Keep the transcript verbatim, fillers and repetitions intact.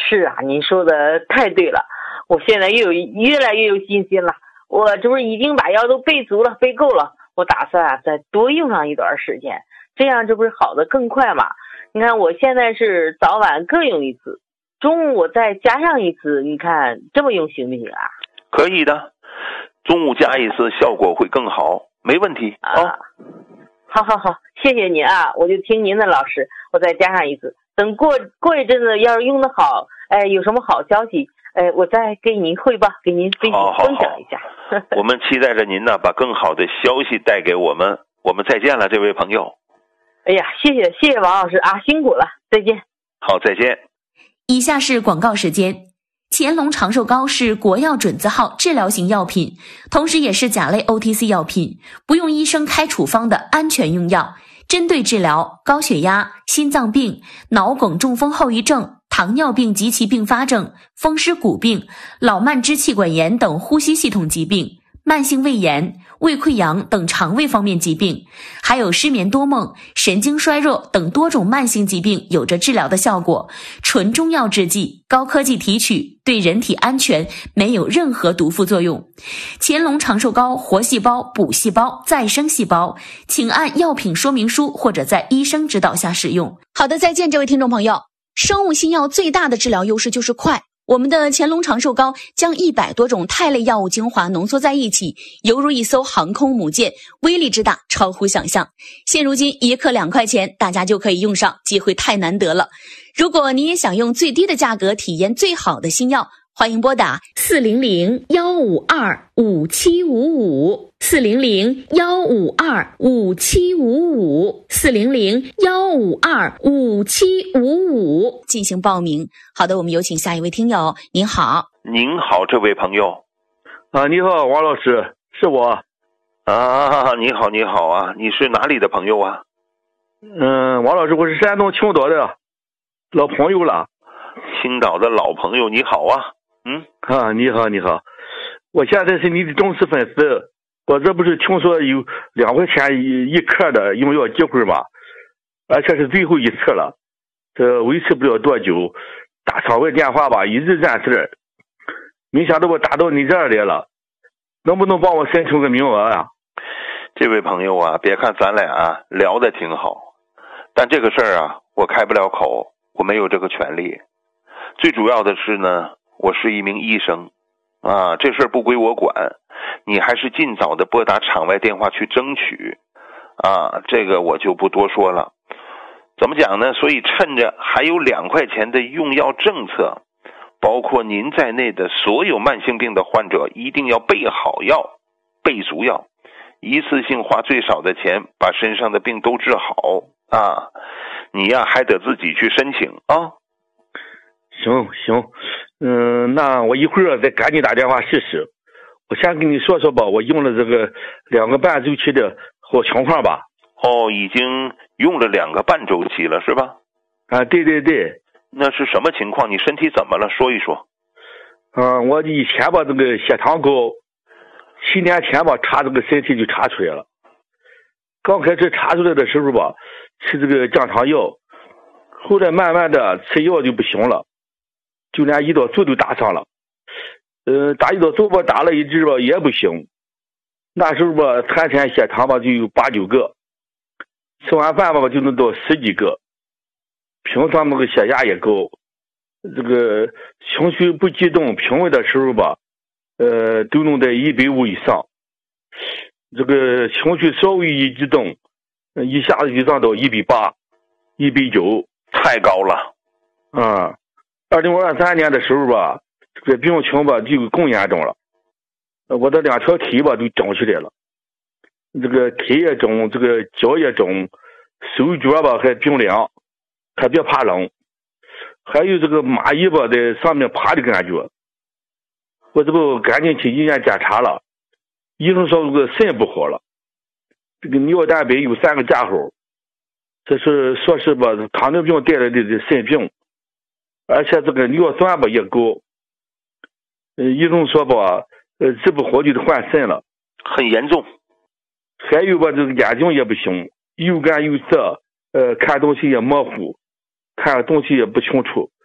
是啊，您说的太对了，我现在又有越来越有信心了。我这不是已经把药都备足了，备够了，我打算啊再多用上一段时间，这样这不是好的更快嘛？你看我现在是早晚各用一次，中午我再加上一次，你看这么用行不行啊？ 可以的，中午加一次效果会更好，没问题啊、哦。 好好好，谢谢您啊，我就听您的老师，我再加上一次，等过过一阵子要是用得好，哎，有什么好消息，哎，我再给您汇报，给您分享分享一下。 我们期待着您呢，把更好的消息带给我们。我们再见了，这位朋友。 哎呀，谢谢谢谢王老师啊，辛苦了，再见。 好，再见。 以下是广告时间。乾隆长寿膏是国药准字号治疗型药品，同时也是甲类 O T C 药品，不用医生开处方的安全用药，针对治疗高血压、心脏病、脑梗、中风后遗症、糖尿病及其并发症、风湿骨病、老慢支气管炎等呼吸系统疾病、慢性胃炎、胃溃疡等肠胃方面疾病，还有失眠多梦、神经衰弱等多种慢性疾病有着治疗的效果。纯中药制剂，高科技提取，对人体安全，没有任何毒副作用。乾隆长寿膏活细胞、补细胞、再生细胞，请按药品说明书或者在医生指导下使用。好的，再见，这位听众朋友。生物新药最大的治疗优势就是快。我们的乾隆长寿膏将一百多种肽类药物精华浓缩在一起，犹如一艘航空母舰，威力之大超乎想象。现如今一克两块钱，大家就可以用上，机会太难得了。如果你也想用最低的价格体验最好的新药，欢迎拨打四零零幺五二五七五五四零零幺五二五七五五四零零幺五二五七五五进行报名。好的，我们有请下一位听友。您好。 您好，这位朋友。 啊，你好，王老师，是我。 啊，你好，你好啊，你是哪里的朋友啊？ 嗯，王老师，我是山东青岛的老朋友了。 青岛的老朋友，你好啊。嗯啊，你好，你好，我现在是你的忠实粉丝。我这不是听说有两块钱一一克的用药机会吗？而且是最后一次了，这维持不了多久。打场外电话吧，一直占事，没想到我打到你这儿来了，能不能帮我申请个名额啊？ 这位朋友啊，别看咱俩聊得挺好，但这个事儿啊，我开不了口，我没有这个权利。最主要的是呢，我是一名医生啊，这事儿不归我管，你还是尽早的拨打场外电话去争取啊，这个我就不多说了。怎么讲呢？所以趁着还有两块钱的用药政策，包括您在内的所有慢性病的患者一定要备好药，备足药，一次性花最少的钱把身上的病都治好啊！你呀还得自己去申请啊。 行行，嗯，那我一会儿再赶紧打电话试试。我先跟你说说吧，我用了这个两个半周期的好情况吧。 哦，已经用了两个半周期了是吧？ 啊，对对对。 那是什么情况？你身体怎么了？说一说。 嗯，我以前吧这个血糖高，七年前吧查这个身体就查出来了。刚开始查出来的时候吧，吃这个降糖药，后来慢慢的吃药就不行了。就连胰岛素都打上了，呃，打胰岛素吧，打了一阵吧也不行。那时候吧，三天血糖吧就有八九个，吃完饭吧就能到十几个。平常那个血压也高，这个情绪不激动、平稳的时候吧，呃，都能在一百五以上。这个情绪稍微一激动，一下子就上到一百八、一百九， 太高了。 啊。二零二三年的时候吧，这个病情吧就更严重了，我的两条腿吧都肿起来了，这个腿也肿，这个脚也肿，手脚吧还冰凉，特别怕冷，还有这个蚂蚁吧在上面爬的感觉。我这不赶紧去医院检查了，医生说这个肾不好了，这个尿蛋白有三个架号，这是说是吧糖尿病带来的肾病。而且这个尿酸吧也高，呃，医生说吧，呃，治不好就得换肾了， 很严重。 还有吧，这个眼睛也不行，又干又涩，呃，看东西也模糊，看东西也不清楚。